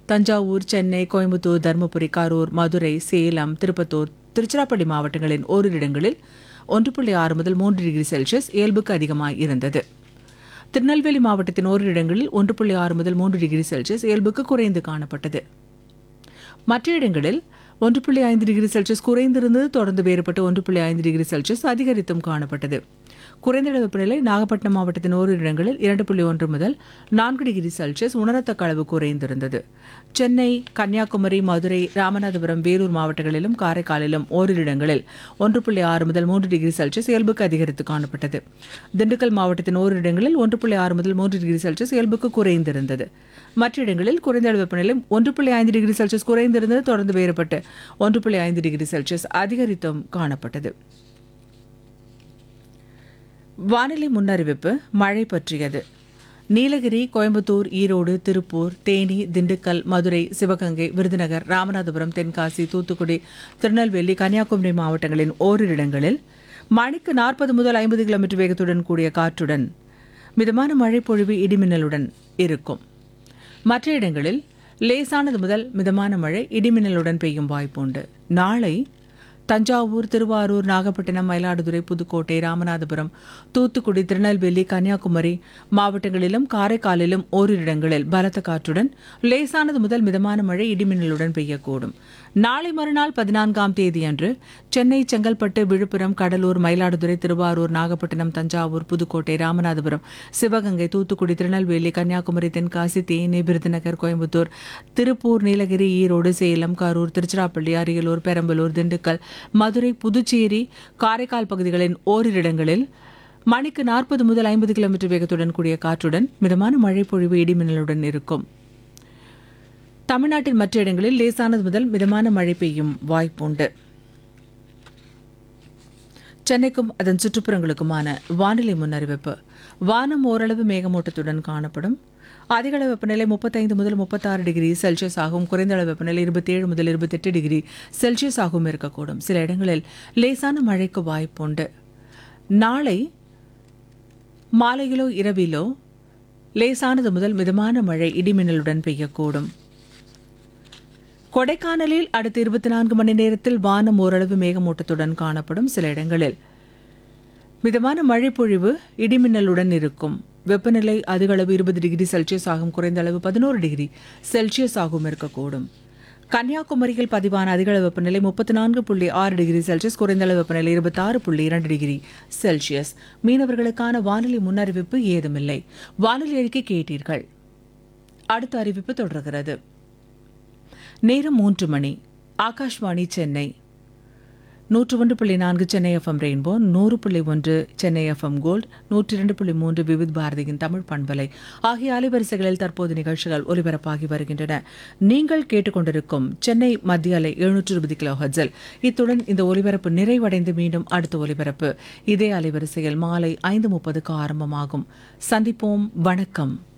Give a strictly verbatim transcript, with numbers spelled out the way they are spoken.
தஞ்சாவூர், சென்னை, கோயம்புத்தூர், தருமபுரி, கரூர், மதுரை, சேலம், திருப்பத்தூர், திருச்சிராப்பள்ளி மாவட்டங்களின் ஓரிரு இடங்களில் ஒன்று புள்ளி ஆறு முதல் மூன்று டிகிரி செல்சியஸ் இயல்புக்கு அதிகமாக இருந்தது. திருநெல்வேலி மாவட்டத்தின் ஓரிரு இடங்களில் ஒன்று புள்ளி ஆறு முதல் மூன்று டிகிரி செல்சியஸ் இயல்புக்கு குறைந்து காணப்பட்டது. மற்ற இடங்களில் ஒன்று புள்ளி ஐந்து டிகிரி செல்சியஸ் குறைந்திருந்தது தொடர்ந்து வேறுபட்டு ஒன்று புள்ளி ஐந்து டிகிரி செல்சியஸ் அதிகரித்தும் காணப்பட்டது. குறைந்த வெப்பநிலை நாகப்பட்டினம் மாவட்டத்தின் ஓரிரு இடங்களில் இரண்டு புள்ளி ஒன்று முதல் நான்கு டிகிரி செல்சியஸ் உணரத்தக்க அளவு குறைந்திருந்தது. சென்னை, கன்னியாகுமரி, மதுரை, ராமநாதபுரம், வேலூர் மாவட்டங்களிலும் காரைக்காலிலும் ஓரிரு இடங்களில் ஒன்று புள்ளி ஆறு முதல் மூன்று டிகிரி செல்சியஸ் இயல்புக்கு அதிகரித்து காணப்பட்டது. திண்டுக்கல் மாவட்டத்தின் ஓரிரு இடங்களில் ஒன்று புள்ளி ஆறு முதல் மூன்று டிகிரி செல்சியஸ் இயல்புக்கு குறைந்திருந்தது. மற்ற இடங்களில் குறைந்த அளவு வெப்பநிலை ஒன்று புள்ளி ஐந்து டிகிரி செல்சியஸ் குறைந்திருந்தது தொடர்ந்து வேறுபட்டு ஒன்று புள்ளி ஐந்து டிகிரி செல்சியஸ் அதிகரித்தும் காணப்பட்டது. வானிலை முன்னறிவிப்பு மழை பற்றியது. நீலகிரி, கோயம்புத்தூர், ஈரோடு, திருப்பூர், தேனி, திண்டுக்கல், மதுரை, சிவகங்கை, விருதுநகர், ராமநாதபுரம், தென்காசி, தூத்துக்குடி, திருநெல்வேலி, கன்னியாகுமரி மாவட்டங்களின் ஓரிரு இடங்களில் மணிக்கு நாற்பது முதல் ஐம்பது கிலோமீட்டர் வேகத்துடன் கூடிய காற்றுடன் மிதமான மழை பொழிவு இடிமின்னலுடன் இருக்கும். மற்ற இடங்களில் லேசானது முதல் மிதமான மழை இடிமின்னலுடன் பெய்யும் வாய்ப்புண்டு. நாளை தஞ்சாவூர், திருவாரூர், நாகப்பட்டினம், மயிலாடுதுறை, புதுக்கோட்டை, ராமநாதபுரம், தூத்துக்குடி, திருநெல்வேலி, கன்னியாகுமரி மாவட்டங்களிலும் காரைக்காலிலும் ஓரிரு இடங்களில் பலத்த காற்றுடன் லேசானது முதல் மிதமான மழை இடிமின்னலுடன் பெய்யக்கூடும். நாளை மறுநாள் பதினான்காம் தேதியன்று சென்னை, செங்கல்பட்டு, விழுப்புரம், கடலூர், மயிலாடுதுறை, திருவாரூர், நாகப்பட்டினம், தஞ்சாவூர், புதுக்கோட்டை, ராமநாதபுரம், சிவகங்கை, தூத்துக்குடி, திருநெல்வேலி, கன்னியாகுமரி, தென்காசி, தேனி, விருதுநகர், கோயம்புத்தூர், திருப்பூர், நீலகிரி, ஈரோடு, சேலம், கரூர், திருச்சிராப்பள்ளி, அரியலூர், பெரம்பலூர், திண்டுக்கல், மதுரை, புதுச்சேரி, காரைக்கால் பகுதிகளின் ஓரிரு இடங்களில் மணிக்கு நாற்பது முதல் ஐம்பது கிலோமீட்டர் வேகத்துடன் கூடிய காற்றுடன் மிதமான மழை பொழிவு இடிமின்னலுடன் இருக்கும். தமிழ்நாட்டின் மற்ற இடங்களில் லேசானது முதல் மிதமான மழை பெய்யும் வாய்ப்புண்டு. சென்னைக்கும் அதன் சுற்றுப்புறங்களுக்குமான வானிலை முன்னறிவிப்பு. வானம் ஓரளவு மேகமூட்டத்துடன் காணப்படும். அதிக அளவு வெப்பநிலை முப்பத்தைந்து முதல் முப்பத்தாறு டிகிரி செல்சியஸ் ஆகும். குறைந்த அளவு வெப்பநிலை இருபத்தி ஏழு முதல் இருபத்தெட்டு டிகிரி செல்சியஸ் ஆகவும் இருக்கக்கூடும். சில இடங்களில் லேசான மழைக்கு வாய்ப்புண்டு. நாளை மாலையிலோ இரவிலோ லேசானது முதல் மிதமான மழை இடிமின்னலுடன் பெய்யக்கூடும். கொடைக்கானலில் அடுத்த இருபத்தி நான்கு மணி நேரத்தில் வானம் ஓரளவு மேகமூட்டத்துடன் காணப்படும். சில இடங்களில் மிதமான மழை பொழிவு இடிமின்னலுடன் இருக்கும். வெப்பநிலை அதிக அளவு இருபது டிகிரி செல்சியஸ் ஆகும். குறைந்த அளவு பதினோரு டிகிரி செல்சியஸ் ஆகவும் இருக்கக்கூடும். கன்னியாகுமரியில் பதிவான அதிக அளவு வெப்பநிலை முப்பத்தி நான்கு புள்ளி ஆறு டிகிரி செல்சியஸ். குறைந்த அளவு வெப்பநிலை இருபத்தி ஆறு புள்ளி இரண்டு டிகிரி செல்சியஸ். மீனவர்களுக்கான வானிலை முன்னறிவிப்பு ஏதுமில்லை. வானிலை அறிக்கை கேட்டீர்கள். அடுத்த அறிவிப்பு தொடர்கிறது. நேரம் மூன்று மணி. ஆகாஷ்வாணி சென்னை. நூற்று ஒன்று புள்ளி நான்கு சென்னை எஃப்எம் ரெயின்போ, நூறு புள்ளி ஒன்று சென்னை எஃப்எம் கோல்டு, நூற்றி இரண்டு புள்ளி மூன்று விவித் பாரதியின் தமிழ் பண்பலை ஆகிய அலைவரிசைகளில் தற்போது நிகழ்ச்சிகள் ஒலிபரப்பாகி வருகின்றன. நீங்கள் கேட்டுக்கொண்டிருக்கும் சென்னை மத்திய அலை எழுநூற்று இருபது கிலோ ஹெர்ட்ஸில். இத்துடன் இந்த ஒலிபரப்பு நிறைவடைந்து மீண்டும் அடுத்த ஒலிபரப்பு இதே அலைவரிசையில் மாலை ஐந்து முப்பதுக்கு ஆரம்பமாகும். சந்திப்போம். வணக்கம்.